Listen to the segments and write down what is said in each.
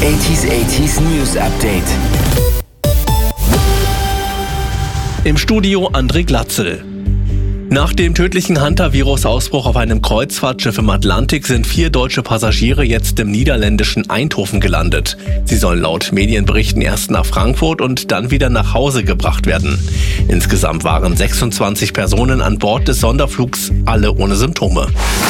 80s News Update. Im Studio André Glatzel. Nach dem tödlichen Hantavirus-Ausbruch auf einem Kreuzfahrtschiff im Atlantik sind 4 deutsche Passagiere jetzt im niederländischen Eindhoven gelandet. Sie sollen laut Medienberichten erst nach Frankfurt und dann wieder nach Hause gebracht werden. Insgesamt waren 26 Personen an Bord des Sonderflugs, alle ohne Symptome.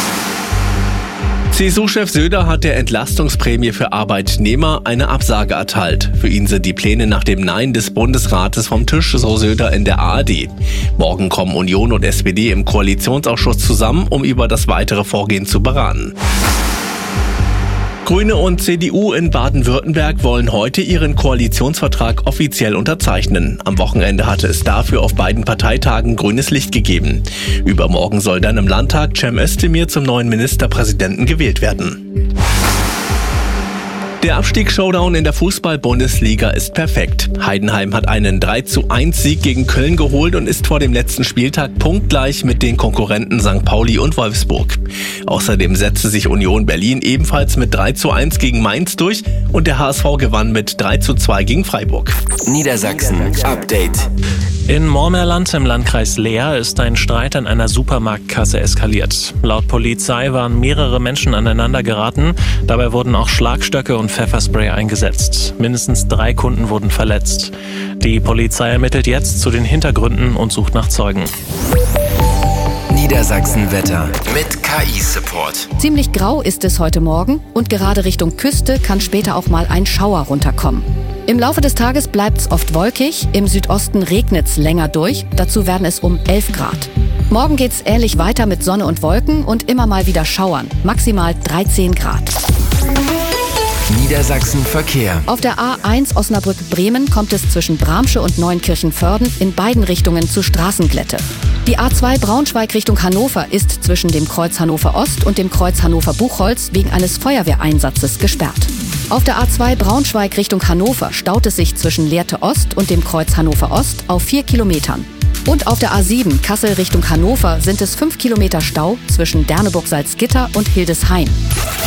CSU-Chef Söder hat der Entlastungsprämie für Arbeitnehmer eine Absage erteilt. Für ihn sind die Pläne nach dem Nein des Bundesrates vom Tisch, so Söder in der ARD. Morgen kommen Union und SPD im Koalitionsausschuss zusammen, um über das weitere Vorgehen zu beraten. Grüne und CDU in Baden-Württemberg wollen heute ihren Koalitionsvertrag offiziell unterzeichnen. Am Wochenende hatte es dafür auf beiden Parteitagen grünes Licht gegeben. Übermorgen soll dann im Landtag Cem Özdemir zum neuen Ministerpräsidenten gewählt werden. Der Abstiegsshowdown in der Fußball-Bundesliga ist perfekt. Heidenheim hat einen 3:1-Sieg gegen Köln geholt und ist vor dem letzten Spieltag punktgleich mit den Konkurrenten St. Pauli und Wolfsburg. Außerdem setzte sich Union Berlin ebenfalls mit 3:1 gegen Mainz durch und der HSV gewann mit 3:2 gegen Freiburg. Niedersachsen Update. In Moormerland im Landkreis Leer ist ein Streit an einer Supermarktkasse eskaliert. Laut Polizei waren mehrere Menschen aneinander geraten. Dabei wurden auch Schlagstöcke und Pfefferspray eingesetzt. Mindestens 3 Kunden wurden verletzt. Die Polizei ermittelt jetzt zu den Hintergründen und sucht nach Zeugen. Niedersachsen Wetter mit KI-Support. Ziemlich grau ist es heute Morgen und gerade Richtung Küste kann später auch mal ein Schauer runterkommen. Im Laufe des Tages bleibt es oft wolkig, im Südosten regnet es länger durch, dazu werden es um 11 Grad. Morgen geht's ähnlich weiter mit Sonne und Wolken und immer mal wieder Schauern, maximal 13 Grad. Niedersachsen Verkehr. Auf der A1 Osnabrück-Bremen kommt es zwischen Bramsche und Neunkirchen-Vörden in beiden Richtungen zu Straßenglätte. Die A2 Braunschweig Richtung Hannover ist zwischen dem Kreuz Hannover Ost und dem Kreuz Hannover Buchholz wegen eines Feuerwehreinsatzes gesperrt. Auf der A2 Braunschweig Richtung Hannover staut es sich zwischen Lehrte Ost und dem Kreuz Hannover Ost auf 4 Kilometern. Und auf der A7 Kassel Richtung Hannover sind es 5 Kilometer Stau zwischen Derneburg-Salzgitter und Hildesheim.